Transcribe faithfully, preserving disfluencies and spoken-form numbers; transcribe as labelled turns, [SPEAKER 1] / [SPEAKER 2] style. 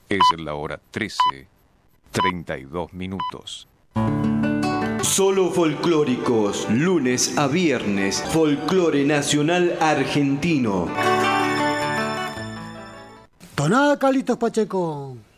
[SPEAKER 1] Es la hora trece, treinta y dos minutos.
[SPEAKER 2] Solo folclóricos, lunes a viernes, folclore nacional argentino.
[SPEAKER 3] Toná, Carlitos Pacheco.